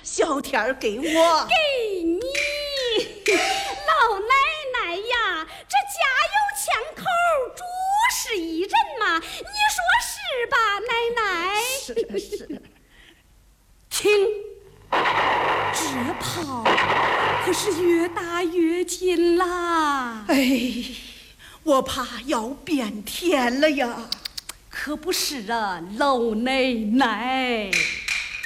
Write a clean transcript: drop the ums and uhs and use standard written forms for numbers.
小天儿给我， 给你。老奶奶呀，这家有枪口，主是一人嘛，你说是吧，奶奶？ 是。 听，这炮可是越打越近啦！ 哎，我怕要变天了呀！ 可不是啊，老奶奶。